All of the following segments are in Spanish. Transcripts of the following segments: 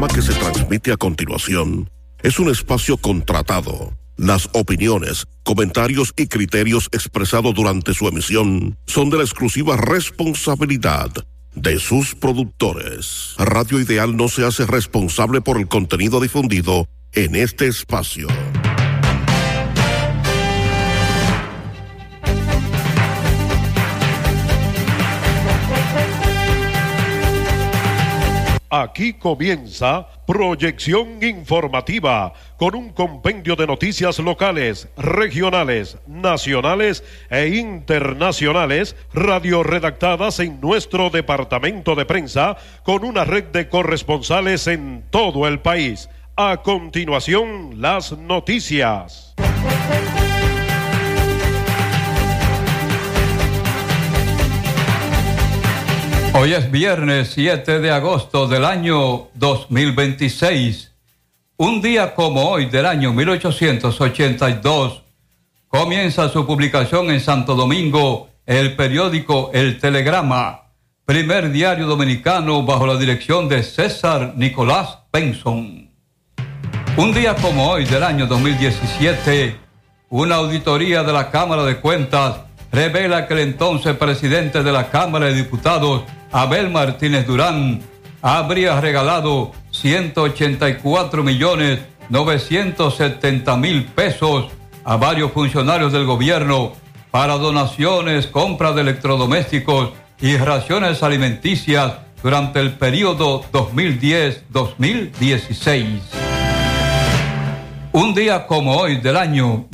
programa que se transmite a continuación es un espacio contratado. Las opiniones, comentarios y criterios expresados durante su emisión son de la exclusiva responsabilidad de sus productores. Radio Ideal no se hace responsable por el contenido difundido en este espacio. Aquí comienza Proyección Informativa, con un compendio de noticias locales, regionales, nacionales e internacionales, radioredactadas en nuestro departamento de prensa, con una red de corresponsales en todo el país. A continuación, las noticias. Hoy es viernes 7 de agosto del año 2026. Un día como hoy del año 1882, comienza su publicación en Santo Domingo el periódico El Telegrama, primer diario dominicano bajo la dirección de César Nicolás Benson. Un día como hoy del año 2017, una auditoría de la Cámara de Cuentas revela que el entonces presidente de la Cámara de Diputados, Abel Martínez Durán, habría regalado 184.970.000 pesos a varios funcionarios del gobierno para donaciones, compras de electrodomésticos y raciones alimenticias durante el periodo 2010-2016. Un día como hoy del año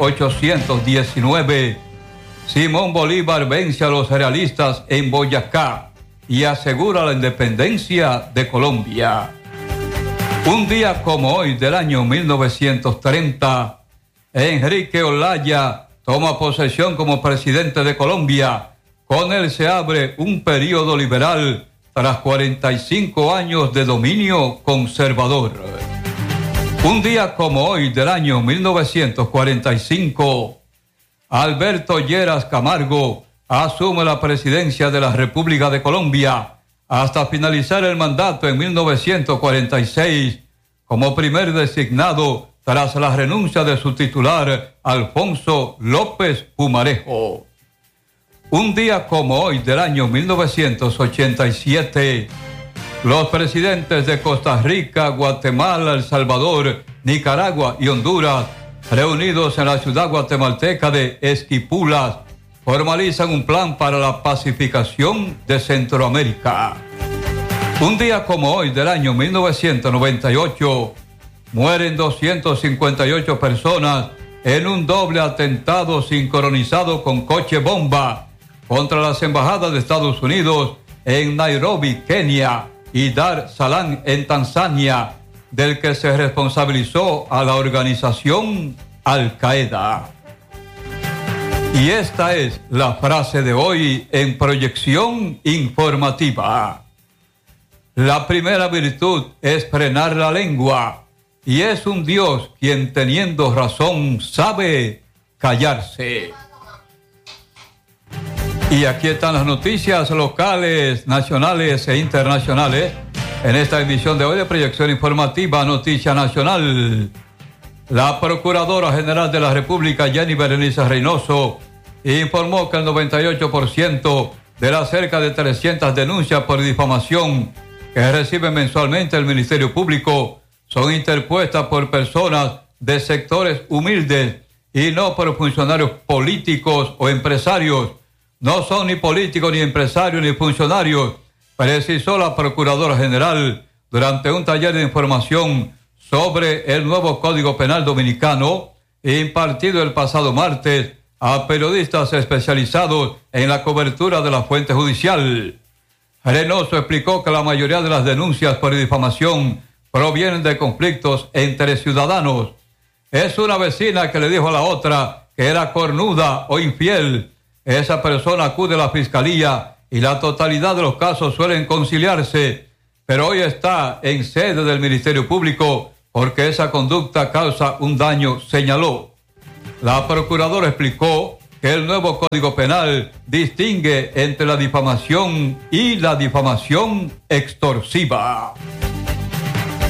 1819, Simón Bolívar vence a los realistas en Boyacá y asegura la independencia de Colombia. Un día como hoy del año 1930, Enrique Olaya toma posesión como presidente de Colombia. Con él se abre un periodo liberal tras 45 años de dominio conservador. Un día como hoy del año 1945, Alberto Lleras Camargo asume la presidencia de la República de Colombia hasta finalizar el mandato en 1946 como primer designado tras la renuncia de su titular, Alfonso López Pumarejo. Un día como hoy del año 1987, los presidentes de Costa Rica, Guatemala, El Salvador, Nicaragua y Honduras, reunidos en la ciudad guatemalteca de Esquipulas, formalizan un plan para la pacificación de Centroamérica. Un día como hoy del año 1998, mueren 258 personas en un doble atentado sincronizado con coche bomba contra las embajadas de Estados Unidos en Nairobi, Kenia, y Dar es Salaam en Tanzania, del que se responsabilizó a la organización Al-Qaeda. Y esta es la frase de hoy en Proyección Informativa. La primera virtud es frenar la lengua, y es un Dios quien, teniendo razón, sabe callarse. Y aquí están las noticias locales, nacionales e internacionales en esta emisión de hoy de Proyección Informativa Noticia Nacional. La Procuradora General de la República, Jenny Berenice Reynoso, informó que el 98% de las cerca de 300 denuncias por difamación que recibe mensualmente el Ministerio Público son interpuestas por personas de sectores humildes y no por funcionarios políticos o empresarios. No son ni políticos, ni empresarios, ni funcionarios, precisó la Procuradora General durante un taller de información sobre el nuevo Código Penal Dominicano impartido el pasado martes a periodistas especializados en la cobertura de la fuente judicial. Reynoso explicó que la mayoría de las denuncias por difamación provienen de conflictos entre ciudadanos. Es una vecina que le dijo a la otra que era cornuda o infiel. Esa persona acude a la fiscalía y la totalidad de los casos suelen conciliarse, pero hoy está en sede del Ministerio Público porque esa conducta causa un daño, señaló. La procuradora explicó que el nuevo Código Penal distingue entre la difamación y la difamación extorsiva.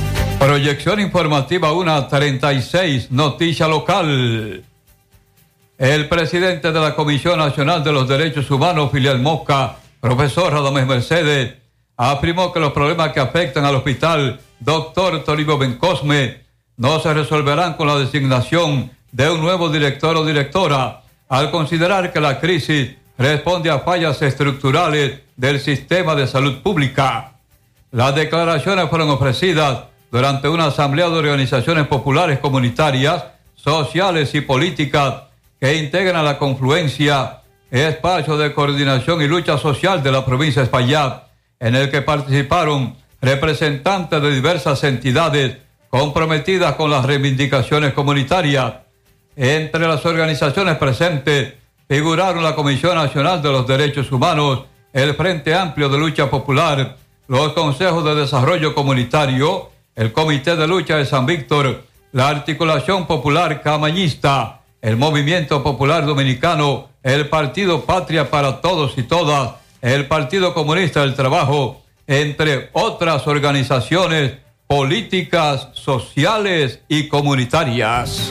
Proyección informativa 1:36, noticia local. El presidente de la Comisión Nacional de los Derechos Humanos, filial Moca, profesor Radamés Mercedes, afirmó que los problemas que afectan al hospital Dr. Toribio Bencosme no se resolverán con la designación de un nuevo director o directora, al considerar que la crisis responde a fallas estructurales del sistema de salud pública. Las declaraciones fueron ofrecidas durante una asamblea de organizaciones populares comunitarias, sociales y políticas que integran la confluencia, espacio de coordinación y lucha social de la provincia de Espaillat, en el que participaron representantes de diversas entidades comprometidas con las reivindicaciones comunitarias. Entre las organizaciones presentes figuraron la Comisión Nacional de los Derechos Humanos, el Frente Amplio de Lucha Popular, los Consejos de Desarrollo Comunitario, el Comité de Lucha de San Víctor, la Articulación Popular Camañista, el Movimiento Popular Dominicano, el Partido Patria para Todos y Todas, el Partido Comunista del Trabajo, entre otras organizaciones políticas, sociales y comunitarias.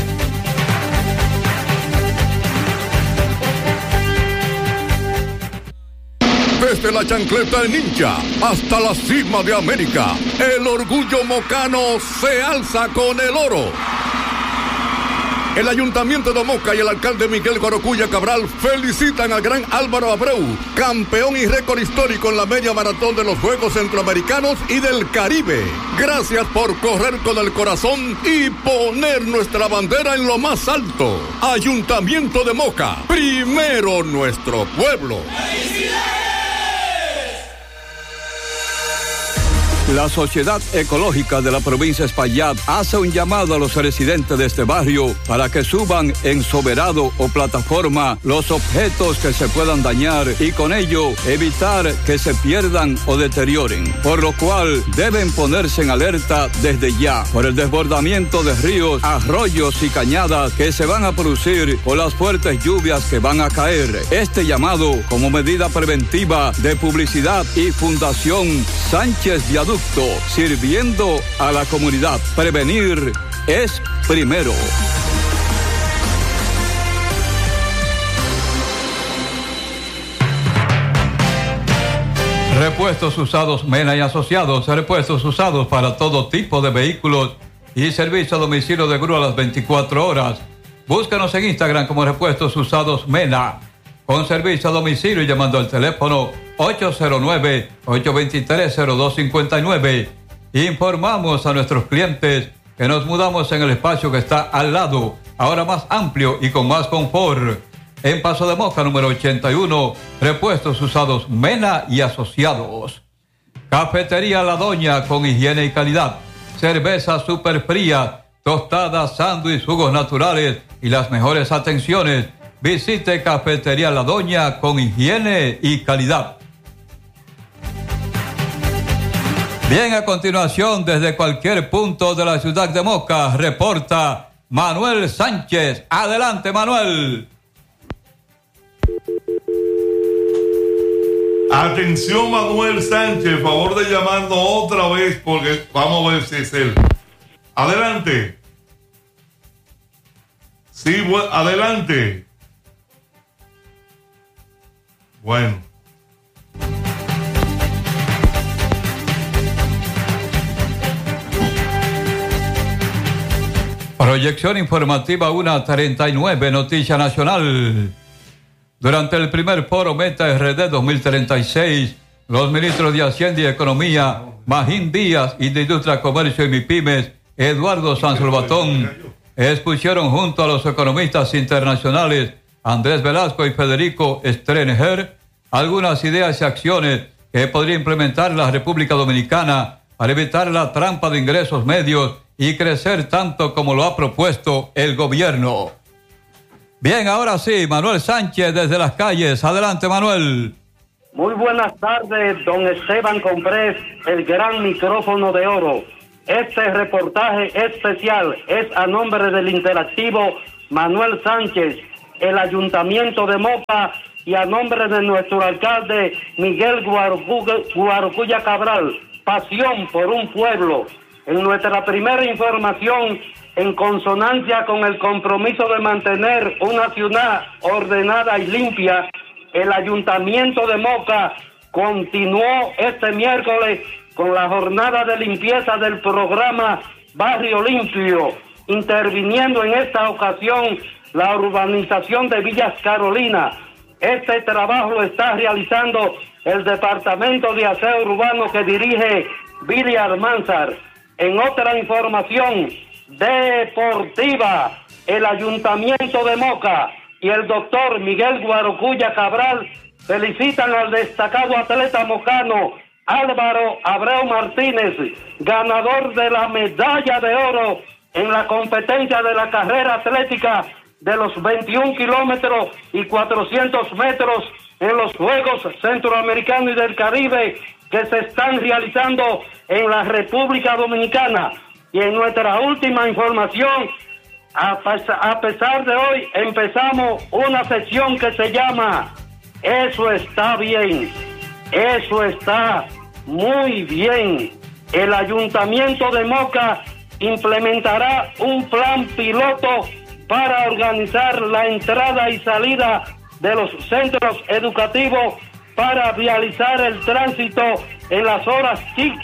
Desde la chancleta de Ninja hasta la cima de América, el orgullo mocano se alza con el oro. El Ayuntamiento de Moca y el alcalde Miguel Guarocuya Cabral felicitan al gran Álvaro Abreu, campeón y récord histórico en la media maratón de los Juegos Centroamericanos y del Caribe. Gracias por correr con el corazón y poner nuestra bandera en lo más alto. Ayuntamiento de Moca, primero nuestro pueblo. La Sociedad Ecológica de la provincia de Espaillat hace un llamado a los residentes de este barrio para que suban en soberano o plataforma los objetos que se puedan dañar y con ello evitar que se pierdan o deterioren, por lo cual deben ponerse en alerta desde ya por el desbordamiento de ríos, arroyos y cañadas que se van a producir por las fuertes lluvias que van a caer. Este llamado como medida preventiva de publicidad y Fundación Sánchez Viaducto, sirviendo a la comunidad. Prevenir es primero. Repuestos usados Mena y Asociados, repuestos usados para todo tipo de vehículos y servicio a domicilio de grúa a las 24 horas. Búscanos en Instagram como Repuestos Usados Mena, con servicio a domicilio y llamando al teléfono 809-823-0259. Informamos a nuestros clientes que nos mudamos en el espacio que está al lado, ahora más amplio y con más confort. En Paso de Moca, número 81, Repuestos Usados Mena y Asociados. Cafetería La Doña, con higiene y calidad. Cerveza super fría, tostadas, sándwiches, jugos naturales y las mejores atenciones. Visite Cafetería La Doña, con higiene y calidad. Bien, a continuación, desde cualquier punto de la ciudad de Moca, reporta Manuel Sánchez. Adelante, Manuel. Atención, Manuel Sánchez, favor de llamarnos otra vez porque vamos a ver si es él. Adelante. Sí, adelante. Bueno. Proyección informativa 1:39, noticia nacional. Durante el primer foro Meta RD 2036, los ministros de Hacienda y Economía, Magín Díaz, y de Industria, Comercio y MIPIMES, Eduardo Sansalvatón, expusieron junto a los economistas internacionales Andrés Velasco y Federico Strenger algunas ideas y acciones que podría implementar la República Dominicana para evitar la trampa de ingresos medios y crecer tanto como lo ha propuesto el gobierno. Bien, ahora sí, Manuel Sánchez desde las calles. Adelante, Manuel. Muy buenas tardes, don Esteban Comprés, el gran micrófono de oro. Este reportaje especial es a nombre del interactivo Manuel Sánchez, el Ayuntamiento de Moca, y a nombre de nuestro alcalde Miguel Guarocuya Cabral. Pasión por un pueblo. En nuestra primera información, en consonancia con el compromiso de mantener una ciudad ordenada y limpia, el Ayuntamiento de Moca continuó este miércoles con la jornada de limpieza del programa Barrio Limpio, interviniendo en esta ocasión la urbanización de Villas Carolina. Este trabajo lo está realizando el Departamento de Aseo Urbano que dirige Billy Almanzar. En otra información deportiva, el Ayuntamiento de Moca y el doctor Miguel Guarocuya Cabral felicitan al destacado atleta mocano Álvaro Abreu Martínez, ganador de la medalla de oro en la competencia de la carrera atlética de los 21 kilómetros y 400 metros en los Juegos Centroamericanos y del Caribe que se están realizando en la República Dominicana. Y en nuestra última información, a pesar de hoy, empezamos una sección que se llama Eso está bien, eso está muy bien. El Ayuntamiento de Moca implementará un plan piloto para organizar la entrada y salida de los centros educativos para realizar el tránsito en las horas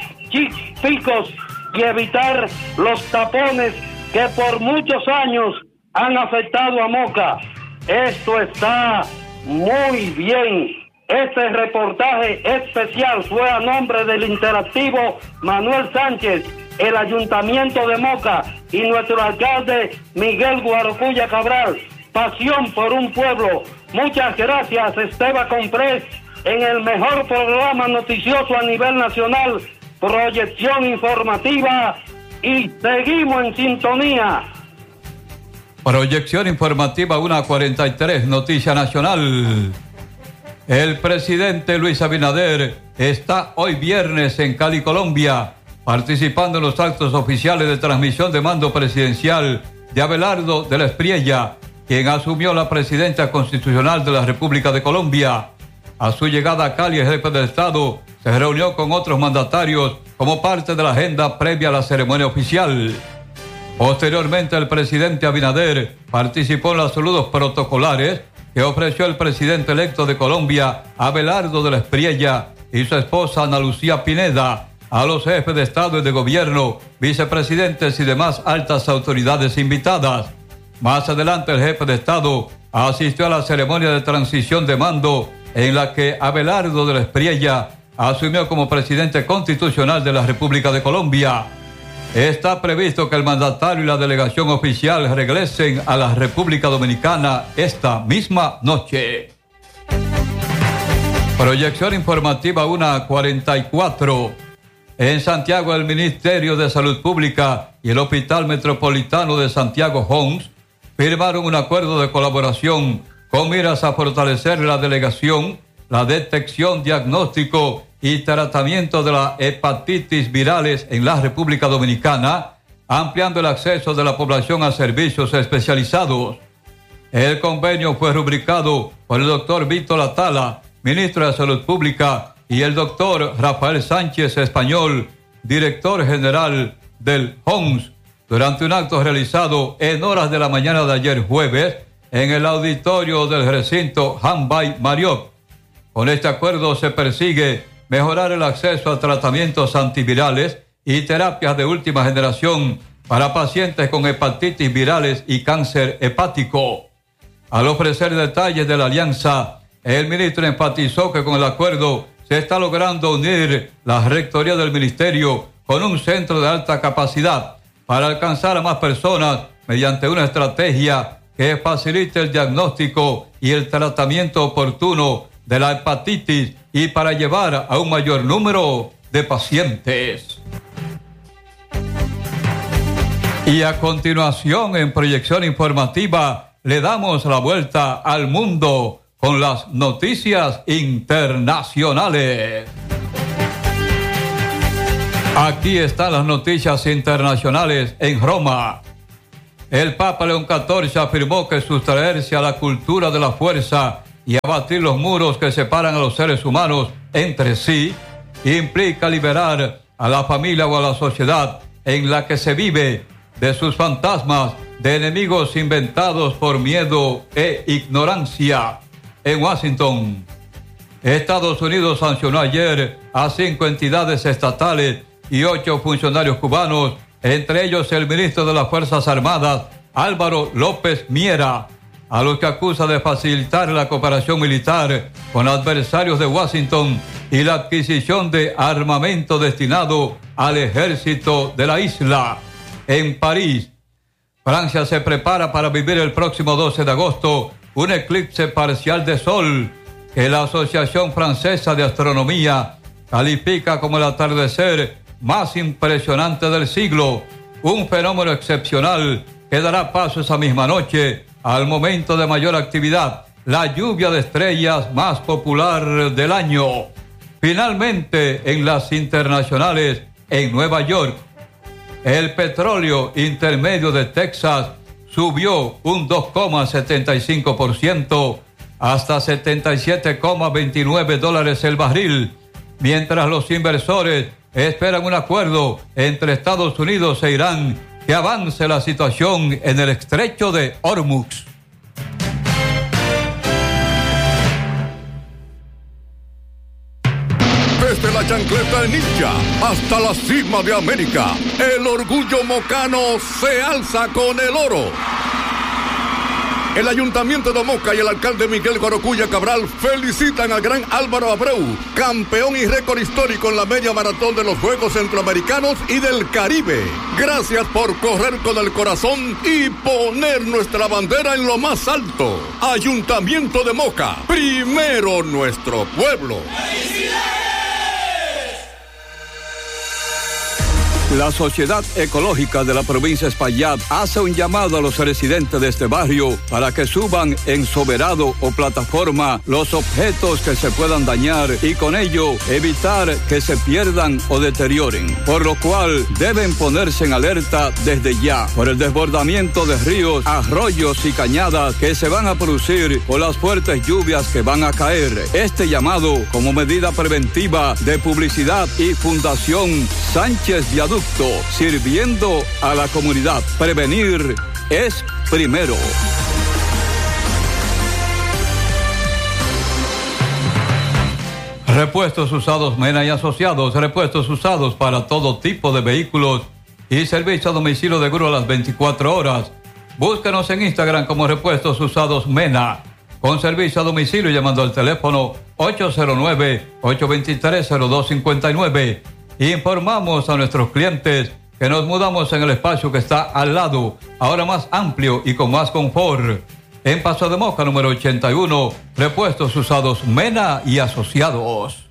picos y evitar los tapones que por muchos años han afectado a Moca. Esto está muy bien. Este reportaje especial fue a nombre del interactivo Manuel Sánchez, el Ayuntamiento de Moca y nuestro alcalde Miguel Guarocuya Cabral. Pasión por un pueblo. Muchas gracias, Esteban Comprés, en el mejor programa noticioso a nivel nacional, Proyección Informativa, y seguimos en sintonía. Proyección Informativa 1:43, Noticia Nacional. El presidente Luis Abinader está hoy viernes en Cali, Colombia, participando en los actos oficiales de transmisión de mando presidencial de Abelardo de la Espriella, quien asumió la presidencia constitucional de la República de Colombia. A su llegada a Cali, el jefe de Estado se reunió con otros mandatarios como parte de la agenda previa a la ceremonia oficial. Posteriormente, el presidente Abinader participó en los saludos protocolares que ofreció el presidente electo de Colombia, Abelardo de la Espriella, y su esposa Ana Lucía Pineda, a los jefes de Estado y de Gobierno, vicepresidentes y demás altas autoridades invitadas. Más adelante, el jefe de Estado asistió a la ceremonia de transición de mando en la que Abelardo de la Espriella asumió como presidente constitucional de la República de Colombia. Está previsto que el mandatario y la delegación oficial regresen a la República Dominicana esta misma noche. Proyección Informativa 1:44. En Santiago, el Ministerio de Salud Pública y el Hospital Metropolitano de Santiago Homs firmaron un acuerdo de colaboración con miras a fortalecer la delegación, la detección, diagnóstico y tratamiento de las hepatitis virales en la República Dominicana, ampliando el acceso de la población a servicios especializados. El convenio fue rubricado por el doctor Víctor Atala, ministro de Salud Pública, y el doctor Rafael Sánchez Español, director general del HOMS, durante un acto realizado en horas de la mañana de ayer jueves en el auditorio del recinto Hanbay Marriott. Con este acuerdo se persigue mejorar el acceso a tratamientos antivirales y terapias de última generación para pacientes con hepatitis virales y cáncer hepático. Al ofrecer detalles de la alianza, el ministro enfatizó que con el acuerdo se está logrando unir la rectoría del ministerio con un centro de alta capacidad para alcanzar a más personas mediante una estrategia que facilite el diagnóstico y el tratamiento oportuno de la hepatitis y para llevar a un mayor número de pacientes. Y a continuación, en Proyección Informativa, le damos la vuelta al mundo con las noticias internacionales. Aquí están las noticias internacionales en Roma. El Papa León XIV afirmó que sustraerse a la cultura de la fuerza y abatir los muros que separan a los seres humanos entre sí implica liberar a la familia o a la sociedad en la que se vive de sus fantasmas, de enemigos inventados por miedo e ignorancia. En Washington, Estados Unidos sancionó ayer a 5 entidades estatales y 8 funcionarios cubanos, entre ellos el ministro de las Fuerzas Armadas, Álvaro López Miera, a los que acusa de facilitar la cooperación militar con adversarios de Washington y la adquisición de armamento destinado al ejército de la isla. En París, Francia se prepara para vivir el próximo 12 de agosto un eclipse parcial de sol que la Asociación Francesa de Astronomía califica como el atardecer más impresionante del siglo, un fenómeno excepcional que dará paso esa misma noche al momento de mayor actividad, la lluvia de estrellas más popular del año. Finalmente, en las internacionales, en Nueva York, el petróleo intermedio de Texas subió un 2,75% hasta $77,29 el barril, mientras los inversores esperan un acuerdo entre Estados Unidos e Irán que avance la situación en el estrecho de Hormuz. Desde la chancleta ninja hasta la cima de América, el orgullo mocano se alza con el oro. El Ayuntamiento de Moca y el alcalde Miguel Guarocuya Cabral felicitan al gran Álvaro Abreu, campeón y récord histórico en la media maratón de los Juegos Centroamericanos y del Caribe. Gracias por correr con el corazón y poner nuestra bandera en lo más alto. Ayuntamiento de Moca, primero nuestro pueblo. La Sociedad Ecológica de la provincia de Espaillat hace un llamado a los residentes de este barrio para que suban en soberado o plataforma los objetos que se puedan dañar y con ello evitar que se pierdan o deterioren, por lo cual deben ponerse en alerta desde ya por el desbordamiento de ríos, arroyos y cañadas que se van a producir por las fuertes lluvias que van a caer. Este llamado como medida preventiva de publicidad y Fundación Sánchez Viaducto, sirviendo a la comunidad. Prevenir es primero. Repuestos usados Mena y Asociados, repuestos usados para todo tipo de vehículos y servicio a domicilio de grúa a las 24 horas. Búsquenos en Instagram como Repuestos Usados Mena, con servicio a domicilio llamando al teléfono 809-823-0259. Informamos a nuestros clientes que nos mudamos en el espacio que está al lado, ahora más amplio y con más confort. En Paso de Moca, número 81, Repuestos Usados Mena y Asociados.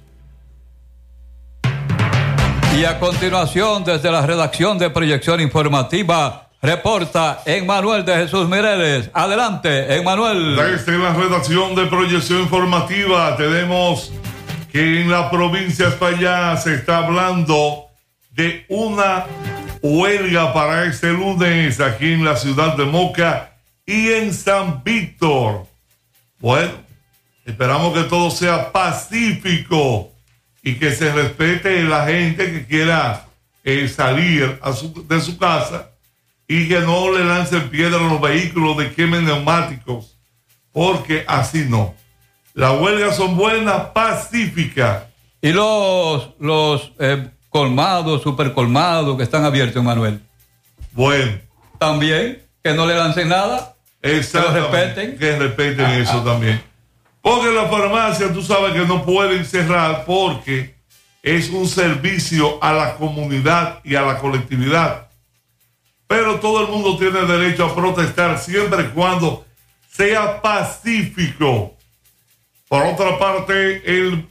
Y a continuación, desde la redacción de Proyección Informativa, reporta Emmanuel de Jesús Mireles. Adelante, Emmanuel. Desde la redacción de Proyección Informativa tenemos que en la provincia de Espaillat se está hablando de una huelga para este lunes aquí en la ciudad de Moca y en San Víctor. Bueno, esperamos que todo sea pacífico y que se respete la gente que quiera salir de su casa y que no le lancen piedras a los vehículos, de quemen neumáticos, porque así no. Las huelgas son buenas, pacíficas. ¿Y los colmados, supercolmados que están abiertos, Manuel? Bueno. También, que no le lancen nada. Exactamente. Que respeten eso también. Porque la farmacia, tú sabes que no pueden cerrar porque es un servicio a la comunidad y a la colectividad. Pero todo el mundo tiene derecho a protestar siempre y cuando sea pacífico. Por otra parte, el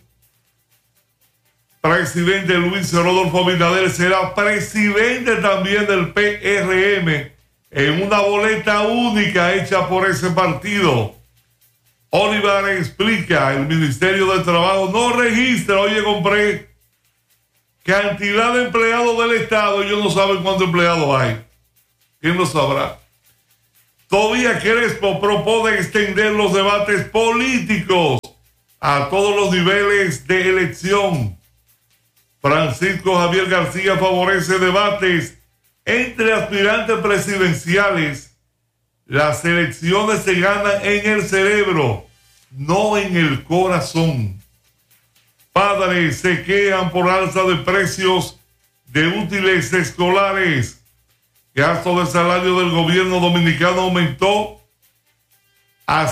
presidente Luis Rodolfo Abinader será presidente también del PRM en una boleta única hecha por ese partido. Olivar explica, el Ministerio de Trabajo no registra, oye, compré cantidad de empleados del Estado, ellos no saben cuántos empleados hay. ¿Quién lo sabrá? Todavía Crespo propone extender los debates políticos a todos los niveles de elección. Francisco Javier García favorece debates Entre aspirantes presidenciales, las elecciones se ganan en el cerebro, no en el corazón. Padres se quejan por alza de precios de útiles escolares. Gasto de salario del gobierno dominicano aumentó a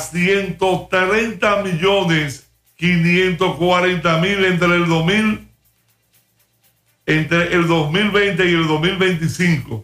130.540.000 entre el 2020 y el 2025.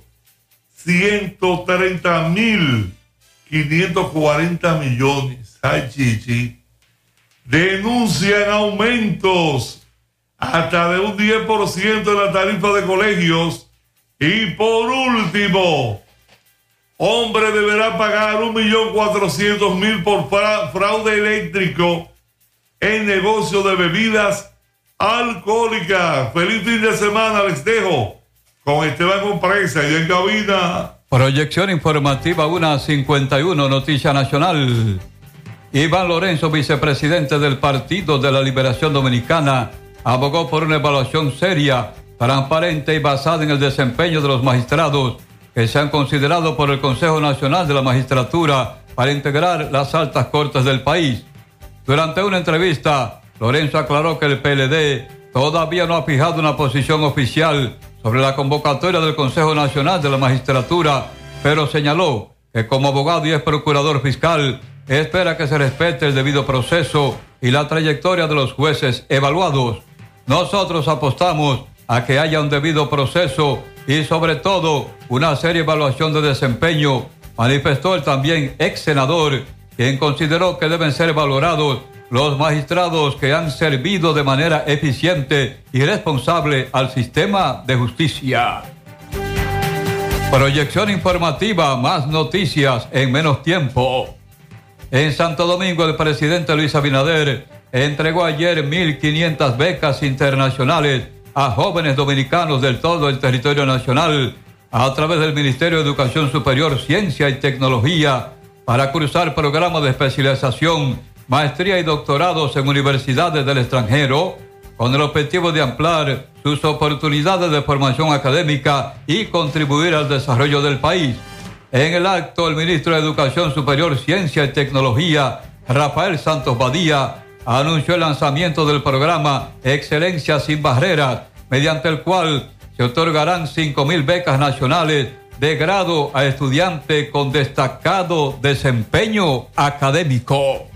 130.540 millones. Ay, chichi. Denuncian aumentos hasta de un 10% en la tarifa de colegios. Y por último, hombre deberá pagar 1.400.000 por fraude eléctrico en negocio de bebidas alcohólicas. Feliz fin de semana, les dejo con Esteban Compresa y en cabina. Proyección informativa 1:51, Noticia Nacional. Iván Lorenzo, vicepresidente del Partido de la Liberación Dominicana, abogó por una evaluación seria, transparente y basada en el desempeño de los magistrados que se han considerado por el Consejo Nacional de la Magistratura para integrar las altas cortes del país. Durante una entrevista, Lorenzo aclaró que el PLD todavía no ha fijado una posición oficial sobre la convocatoria del Consejo Nacional de la Magistratura, pero señaló que como abogado y ex procurador fiscal, espera que se respete el debido proceso y la trayectoria de los jueces evaluados. Nosotros apostamos a que haya un debido proceso y sobre todo una seria evaluación de desempeño, manifestó el también ex senador, quien consideró que deben ser valorados los magistrados que han servido de manera eficiente y responsable al sistema de justicia. Proyección informativa, más noticias en menos tiempo. En Santo Domingo, el presidente Luis Abinader entregó ayer 1.500 becas internacionales a jóvenes dominicanos del todo el territorio nacional a través del Ministerio de Educación Superior, Ciencia y Tecnología para cursar programas de especialización, maestría y doctorados en universidades del extranjero con el objetivo de ampliar sus oportunidades de formación académica y contribuir al desarrollo del país. En el acto, el ministro de Educación Superior, Ciencia y Tecnología, Rafael Santos Badía, anunció el lanzamiento del programa Excelencia Sin Barreras, mediante el cual se otorgarán 5.000 becas nacionales de grado a estudiantes con destacado desempeño académico.